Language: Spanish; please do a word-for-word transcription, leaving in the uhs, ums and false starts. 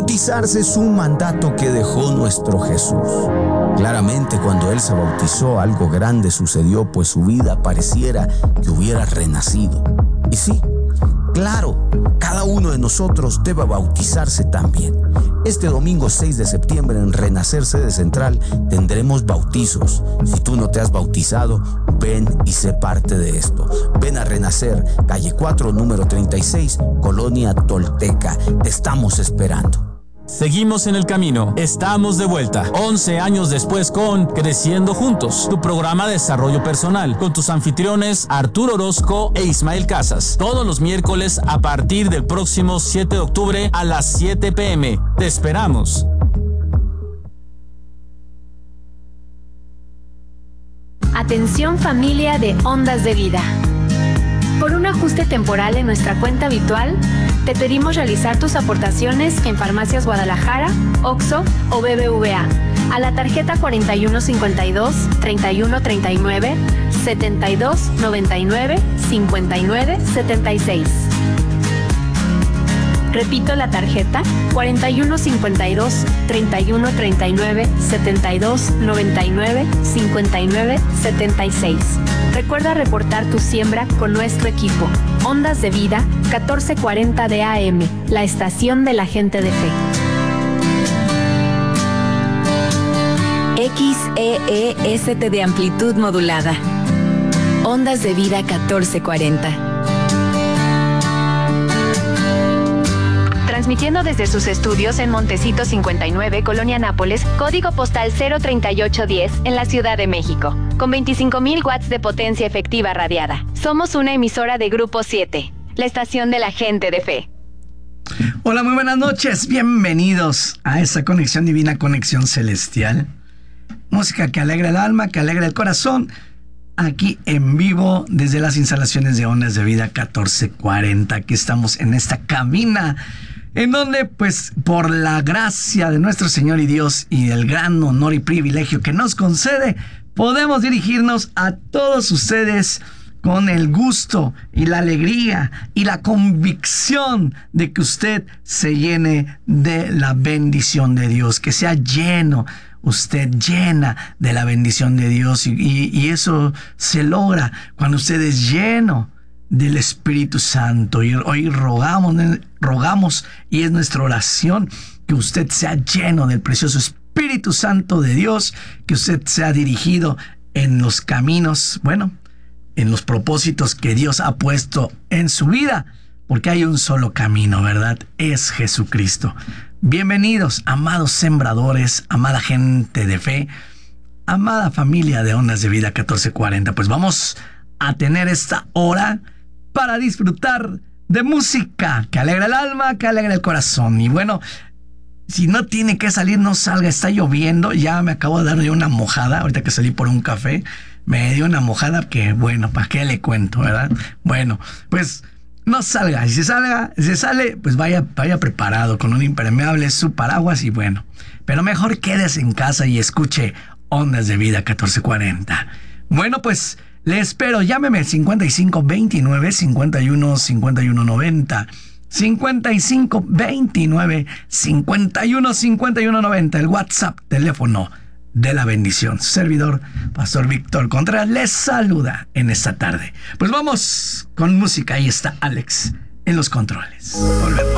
Bautizarse es un mandato que dejó nuestro Jesús. Claramente, cuando Él se bautizó, algo grande sucedió, pues su vida pareciera que hubiera renacido. Y sí, claro, cada uno de nosotros debe bautizarse también. Este domingo seis de septiembre en Renacer Sede Central tendremos bautizos. Si tú no te has bautizado, ven y sé parte de esto. Ven a Renacer, calle cuatro, número treinta y seis, Colonia Tolteca. Te estamos esperando. Seguimos en el camino, estamos de vuelta, once años después con Creciendo Juntos, tu programa de desarrollo personal, con tus anfitriones Arturo Orozco e Ismael Casas, todos los miércoles a partir del próximo siete de octubre a las siete pe eme. Te esperamos. Atención familia de Ondas de Vida. Por un ajuste temporal en nuestra cuenta habitual, te pedimos realizar tus aportaciones en Farmacias Guadalajara, Oxxo o be be ve a a la tarjeta cuarenta y uno cincuenta y dos, treinta y uno treinta y nueve, setenta y dos noventa y nueve, cincuenta y nueve setenta y seis. Repito la tarjeta cuarenta y uno cincuenta y dos, treinta y uno treinta y nueve, setenta y dos noventa y nueve, cincuenta y nueve setenta y seis. Recuerda reportar tu siembra con nuestro equipo. Ondas de Vida, catorce cuarenta de A M, la estación de la gente de fe. X E E S T de amplitud modulada. Ondas de Vida catorce cuarenta. Transmitiendo desde sus estudios en Montecito cincuenta y nueve, Colonia Nápoles, código postal cero treinta y ocho diez, en la Ciudad de México, con veinticinco mil watts de potencia efectiva radiada. Somos una emisora de Grupo siete, la estación de la gente de fe. Hola, muy buenas noches, bienvenidos a esa conexión divina, conexión celestial. Música que alegra el alma, que alegra el corazón, aquí en vivo desde las instalaciones de Ondas de Vida catorce cuarenta. Aquí estamos en esta cabina, en donde, pues, por la gracia de nuestro Señor y Dios y el gran honor y privilegio que nos concede, podemos dirigirnos a todos ustedes con el gusto y la alegría y la convicción de que usted se llene de la bendición de Dios, que sea lleno, usted llena de la bendición de Dios. Y, y, y eso se logra cuando usted es lleno del Espíritu Santo. Y hoy rogamos, rogamos y es nuestra oración que usted sea lleno del precioso Espíritu Santo de Dios, que usted sea dirigido en los caminos, bueno, en los propósitos que Dios ha puesto en su vida, porque hay un solo camino, ¿verdad? Es Jesucristo. Bienvenidos, amados sembradores, amada gente de fe, amada familia de Ondas de Vida catorce cuarenta. Pues vamos a tener esta hora para disfrutar de música que alegra el alma, que alegra el corazón. Y bueno, si no tiene que salir, no salga. Está lloviendo, ya me acabo de dar yo una mojada, ahorita que salí por un café, me dio una mojada que, bueno, ¿para qué le cuento, verdad? Bueno, pues no salga. Y si salga, si sale, pues vaya, vaya preparado con un impermeable, su paraguas y bueno. Pero mejor quédese en casa y escuche Ondas de Vida catorce cuarenta. Bueno, pues le espero. Llámeme cincuenta y cinco veintinueve, cincuenta y uno, cincuenta y uno noventa. cincuenta y cinco veintinueve, cincuenta y uno, cincuenta y uno noventa. El WhatsApp, teléfono de la bendición. Su servidor, Pastor Víctor Contreras, les saluda en esta tarde. Pues vamos con música. Ahí está Alex en los controles. Volvemos.